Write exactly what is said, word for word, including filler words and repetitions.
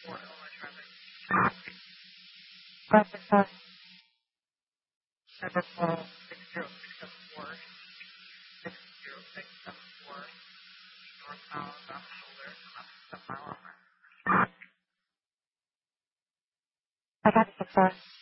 Press the Never call six zero six seven four six zero six seven four northbound on shoulder left seven mile over. I got the first.